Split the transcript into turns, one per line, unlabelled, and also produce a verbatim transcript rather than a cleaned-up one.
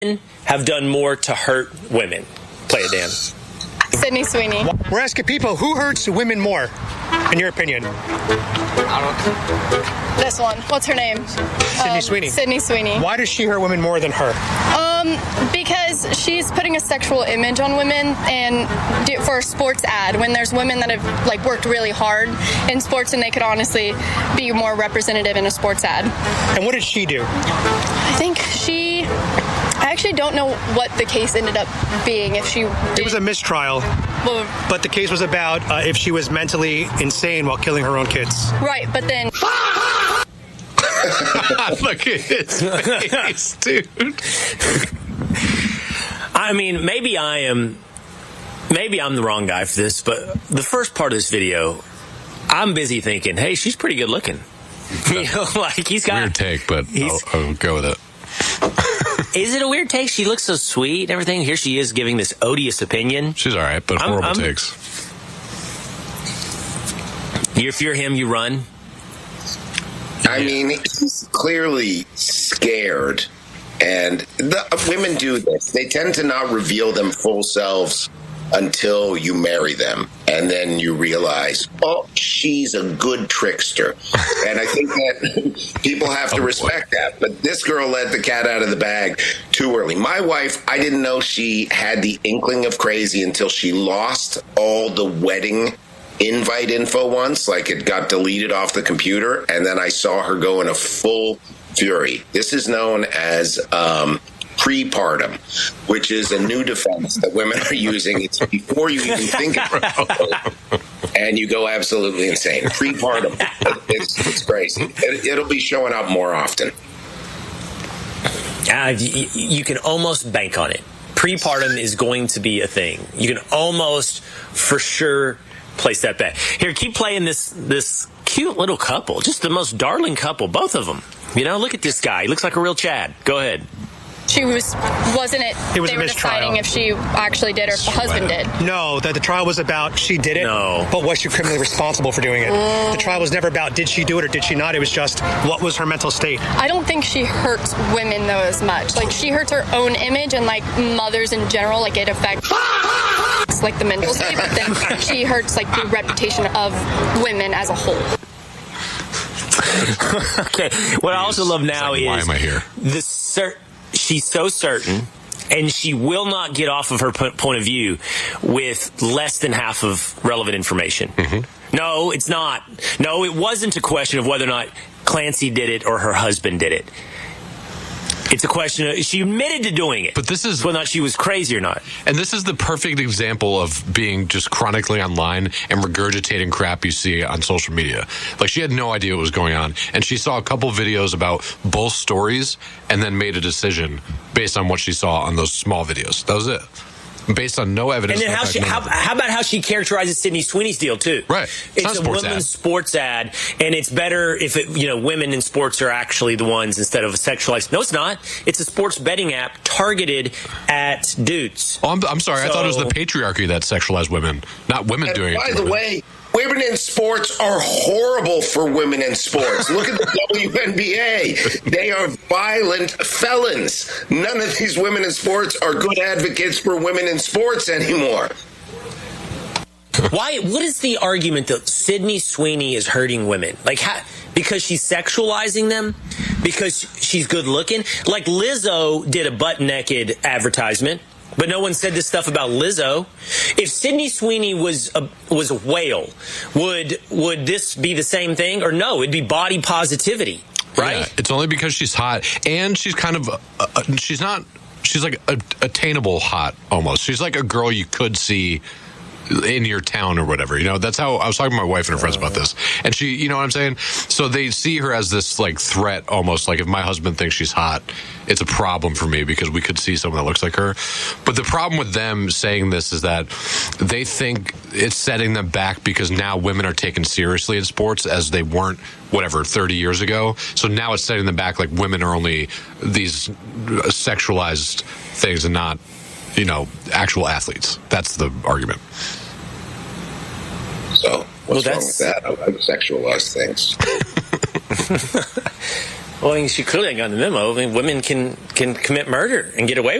have done more to hurt women? Play it, Dan.
Sydney Sweeney.
We're asking people, who hurts women more, in your opinion?
This one. What's her name?
Sydney
um,
Sweeney.
Sydney Sweeney.
Why does she hurt women more than her?
Um, because she's putting a sexual image on women, and do, for a sports ad, when there's women that have like worked really hard in sports, and they could honestly be more representative in a sports ad.
And what did she do?
I think she. I actually don't know what the case ended up being. If she, did.
It was a mistrial,
well,
but the case was about uh, if she was mentally insane while killing her own kids.
Right, but then.
Look at his face, dude.
I mean, maybe I am, maybe I'm the wrong guy for this, but the first part of this video, I'm busy thinking, hey, she's pretty good looking. You know, like he's got
weird take, but I'll, I'll go with it.
Is it a weird take? She looks so sweet and everything. Here she is giving this odious opinion.
She's all right, but horrible I'm, I'm, takes.
If you're him, you run.
I mean, he's clearly scared, and the, women do this. They tend to not reveal them full selves until you marry them, and then you realize, oh, she's a good trickster. And I think that people have to respect that. But this girl let the cat out of the bag too early. My wife, I didn't know she had the inkling of crazy until she lost all the wedding invite info once, like it got deleted off the computer, and then I saw her go in a full fury. This is known as um, prepartum, which is a new defense that women are using. It's before you even think about it, and you go absolutely insane. Prepartum. It's, it's crazy. It, it'll be showing up more often.
Uh, you, you can almost bank on it. Prepartum is going to be a thing. You can almost, for sure, place that bet. Here, keep playing this this cute little couple. Just the most darling couple, both of them. You know, look at this guy. He looks like a real Chad. Go ahead.
She was, wasn't it?
It was
they
a
were
mistrial.
deciding if she actually did or if the husband did.
No, that the trial was about she did it,
no.
but was she criminally responsible for doing it? Mm. The trial was never about did she do it or did she not. It was just what was her mental state.
I don't think she hurts women, though, as much. Like, she hurts her own image and, like, mothers in general. Like, it affects, like, the mental state, but then she hurts, like, the reputation of women as a whole.
Okay, what I also love now
like,
is
why am I here?
The cert- she's so certain, and she will not get off of her p- point of view with less than half of relevant information. Mm-hmm. No, it's not. No, it wasn't a question of whether or not Clancy did it or her husband did it. It's a question of, she admitted to doing it.
But this is
whether or not she was crazy or not.
And this is the perfect example of being just chronically online and regurgitating crap you see on social media. Like, she had no idea what was going on. And she saw a couple videos about both stories and then made a decision based on what she saw on those small videos. That was it. Based on no evidence.
And then how, she, how, how about how she characterizes Sydney Sweeney's deal, too?
Right.
It's,
it's
a
sports
women's
ad.
sports ad, and it's better if it, you know, women in sports are actually the ones instead of a sexualized. No, it's not. It's a sports betting app targeted at dudes.
Oh, I'm, I'm sorry.
So,
I thought it was the patriarchy that sexualized women, not women
and
doing
by
it.
By the
women.
way, women in sports are horrible for women in sports. Look at the W N B A. They are violent felons. None of these women in sports are good advocates for women in sports anymore.
Why? What is the argument that Sydney Sweeney is hurting women? Like, how, because she's sexualizing them? Because she's good looking? Like, Lizzo did a butt naked advertisement. But no one said this stuff about Lizzo. If Sydney Sweeney was a was a whale, would would this be the same thing? Or no, it'd be body positivity, right?
Yeah, it's only because she's hot, and she's kind of uh, uh, she's not she's like a, attainable hot almost. She's like a girl you could see in your town or whatever, you know. That's how I was talking to my wife and her friends about this, and she, you know what I'm saying. So they see her as this like threat, almost like if my husband thinks she's hot, it's a problem for me because we could see someone that looks like her. But the problem with them saying this is that they think it's setting them back because now women are taken seriously in sports as they weren't, whatever, thirty years ago. So now it's setting them back like women are only these sexualized things and not, you know, actual athletes. That's the argument.
So, what's
well,
wrong with that? I like sexualized things.
Well, I mean, she clearly got the memo. I mean, women can can commit murder and get away with it.